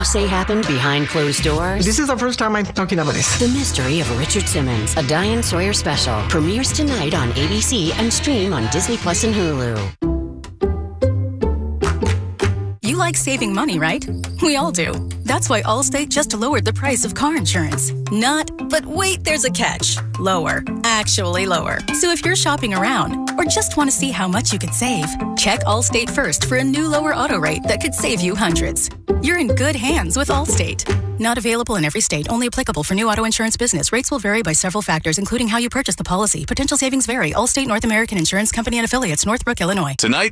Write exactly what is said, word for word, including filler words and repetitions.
say happened behind closed doors? This is the first time I'm talking about this. The Mystery of Richard Simmons, a Diane Sawyer special, premieres tonight on A B C and stream on Disney Plus and Hulu. You like saving money, right? We all do. That's why Allstate just lowered the price of car insurance. Not, but wait, there's a catch. Lower. Actually lower. So if you're shopping around or just want to see how much you could save, check Allstate first for a new lower auto rate that could save you hundreds. You're in good hands with Allstate. Not available in every state. Only applicable for new auto insurance business. Rates will vary by several factors, including how you purchase the policy. Potential savings vary. Allstate North American Insurance Company and Affiliates, Northbrook, Illinois. Tonight